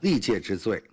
历届之最。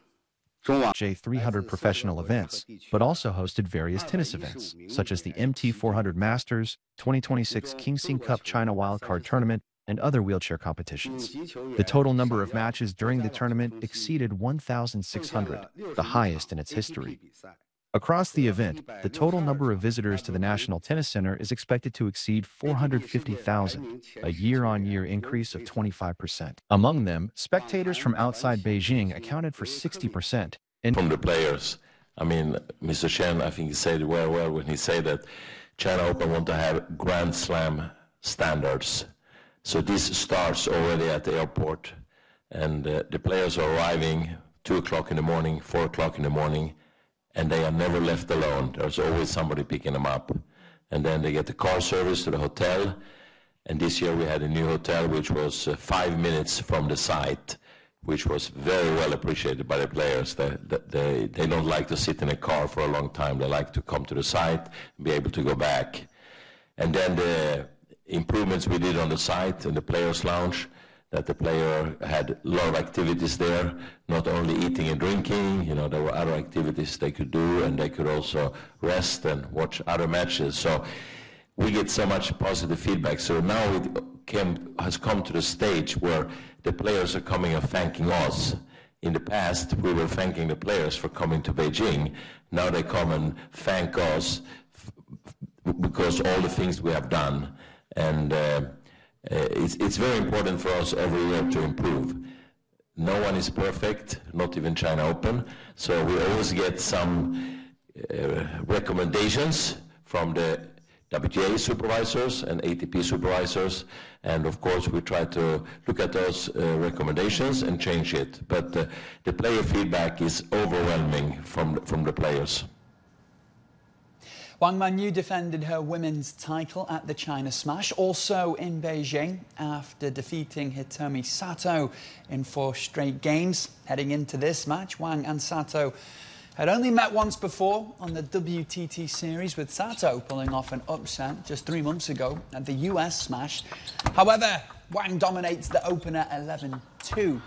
J300 professional events, but also hosted various tennis events, such as the MT400 Masters, 2026 Kingsing Cup China Wildcard Tournament, and other wheelchair competitions. The total number of matches during the tournament exceeded 1,600, the highest in its history. Across the event, the total number of visitors to the National Tennis Center is expected to exceed 450,000, a year-on-year increase of 25%. Among them, spectators from outside Beijing accounted for 60%. From the players, I mean, Mr. Chen, I think he said it well when he said that China Open want to have Grand Slam standards. So this starts already at the airport, and the players are arriving 2 o'clock in the morning, 4 o'clock in the morning, and they are never left alone. There's always somebody picking them up. And then they get the car service to the hotel. And this year we had a new hotel which was 5 minutes from the site, which was very well appreciated by the players. They don't like to sit in a car for a long time. They like to come to the site and be able to go back. And then the improvements we did on the site in the players' lounge, that the player had a lot of activities there, not only eating and drinking, you know, there were other activities they could do, and they could also rest and watch other matches. So we get so much positive feedback. So now it has come to the stage where the players are coming and thanking us. In the past, we were thanking the players for coming to Beijing. Now they come and thank us because all the things we have done. And it's very important for us every year to improve. No one is perfect, not even China Open. So we always get some recommendations from the WTA supervisors and ATP supervisors. And of course, we try to look at those recommendations and change it. But the player feedback is overwhelming from the players. Wang Manyu defended her women's title at the China Smash, also in Beijing, after defeating Hitomi Sato in 4 straight games. Heading into this match, Wang and Sato had only met once before on the WTT series, with Sato pulling off an upset just 3 months ago at the US Smash. However, Wang dominates the opener 11-2.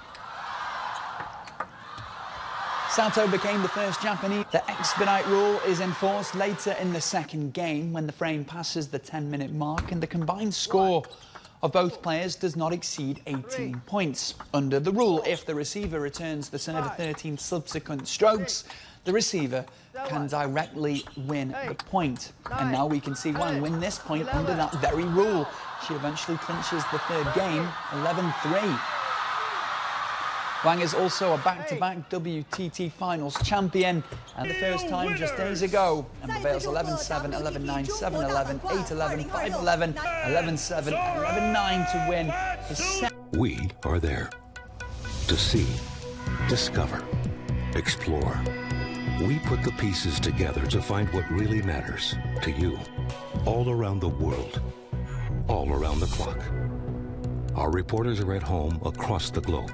Sato became the first Japanese. The expedite rule is enforced later in the second game when the frame passes the 10-minute mark and the combined score of both players does not exceed 18 points. Under the rule, if the receiver returns the serve 13 subsequent strokes, the receiver can directly win the point. And now we can see Wang win this point under that very rule. She eventually clinches the third game, 11-3. Wang is also a back-to-back WTT Finals champion, and the first time just days ago, and prevails 11-7, 11-9, 7-11, 8-11, 5-11, 11-7, 11-9 to win his We are there to see, discover, explore. We put the pieces together to find what really matters to you, all around the world, all around the clock. Our reporters are at home across the globe.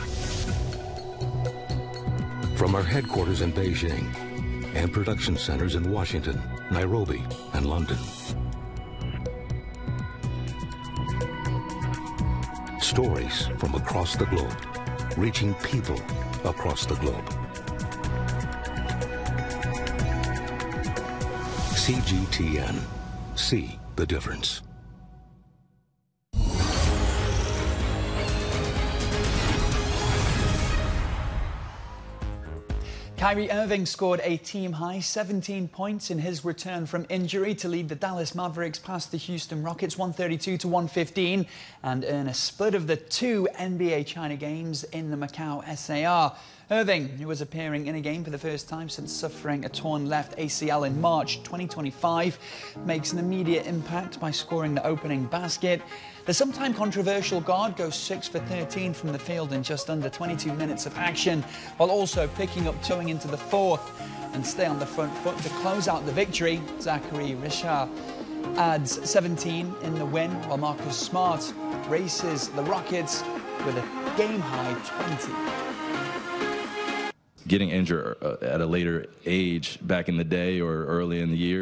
From our headquarters in Beijing and production centers in Washington, Nairobi, and London. Stories from across the globe, reaching people across the globe. CGTN. See the difference. Kyrie Irving scored a team-high 17 points in his return from injury to lead the Dallas Mavericks past the Houston Rockets 132-115 and earn a split of the 2 NBA China games in the Macau SAR. Irving, who was appearing in a game for the first time since suffering a torn left ACL in March 2025, makes an immediate impact by scoring the opening basket. The sometime controversial guard goes 6 for 13 from the field in just under 22 minutes of action, while also picking up towing into the fourth and stay on the front foot to close out the victory. Zachary Richard adds 17 in the win, while Marcus Smart races the Rockets with a game-high 20. Getting injured at a later age back in the day or early in the year